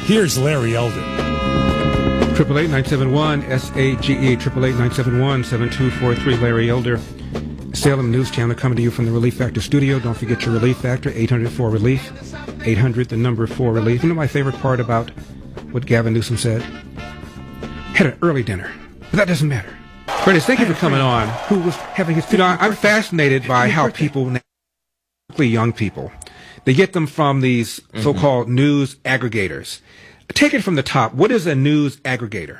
Here's Larry Elder. 888-971-SAGE, 888-971-7243, Larry Elder, Salem News Channel, coming to you from the Relief Factor studio. Don't forget your Relief Factor, 800-4RELIEF, 800-4RELIEF. You know my favorite part about what Gavin Newsom said? Had an early dinner, but that doesn't matter. Curtis, thank you for coming on. Who was having his... You know, I'm fascinated by how people, particularly young people, they get them from these so-called news aggregators. Take it from the top. What is a news aggregator?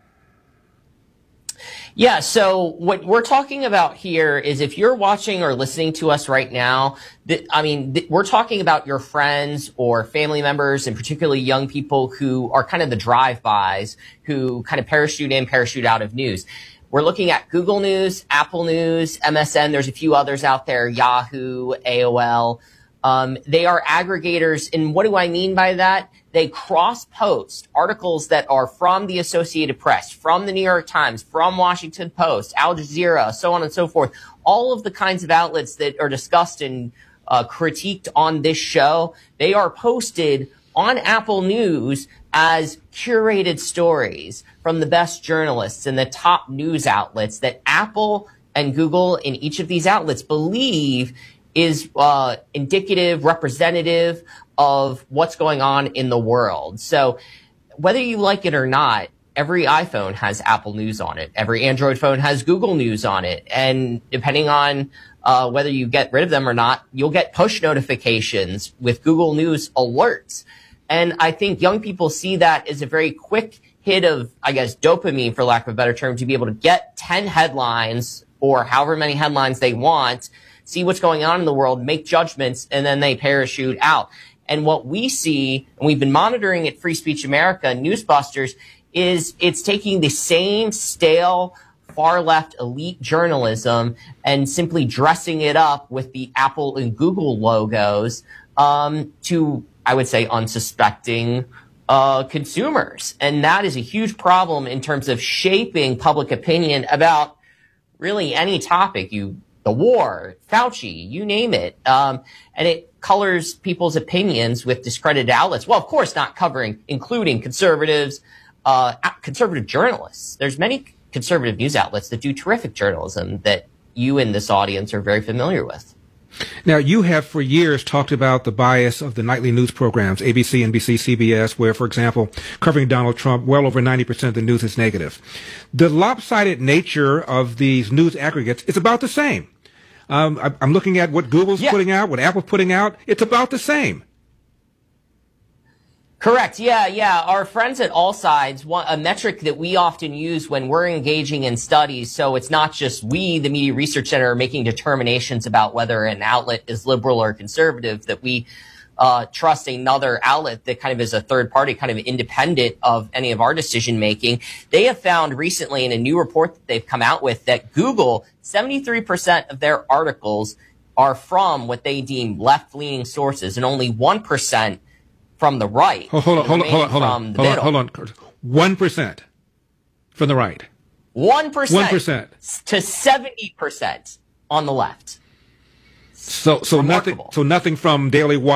Yeah, so what we're talking about here is if you're watching or listening to us right now, we're talking about your friends or family members, and particularly young people who are kind of the drive-bys, who kind of parachute in, parachute out of news. We're looking at Google News, Apple News, MSN. There's a few others out there, Yahoo, AOL. They are aggregators, and what do I mean by that? They cross-post articles that are from the Associated Press, from the New York Times, from Washington Post, Al Jazeera, so on and so forth. All of the kinds of outlets that are discussed and critiqued on this show, they are posted on Apple News as curated stories from the best journalists and the top news outlets that Apple and Google in each of these outlets believe is indicative, representative of what's going on in the world. So whether you like it or not, every iPhone has Apple News on it. Every Android phone has Google News on it. And depending on whether you get rid of them or not, you'll get push notifications with Google News alerts. And I think young people see that as a very quick hit of, I guess, dopamine, for lack of a better term, to be able to get 10 headlines or however many headlines they want, see what's going on in the world, make judgments, and then they parachute out. And what we see, and we've been monitoring at Free Speech America, Newsbusters, is it's taking the same stale, far-left elite journalism and simply dressing it up with the Apple and Google logos to, I would say, unsuspecting consumers. And that is a huge problem in terms of shaping public opinion about really any topic, the war, Fauci, you name it. And it colors people's opinions with discredited outlets. Well, of course, not including conservatives, conservative journalists. There's many conservative news outlets that do terrific journalism that you in this audience are very familiar with. Now, you have for years talked about the bias of the nightly news programs, ABC, NBC, CBS, where, for example, covering Donald Trump, well over 90% of the news is negative. The lopsided nature of these news aggregates is about the same. I'm looking at what Google's putting out, what Apple's putting out. It's about the same. Correct. Yeah. Our friends at All Sides want a metric that we often use when we're engaging in studies. So it's not just we, the Media Research Center, are making determinations about whether an outlet is liberal or conservative, that we trust another outlet that kind of is a third party, kind of independent of any of our decision making. They have found recently in a new report that they've come out with that Google, 73% of their articles are from what they deem left-leaning sources, and only 1% from the right. Hold on. 1% from the right. 1% to 70% on the left. So nothing from Daily Wire.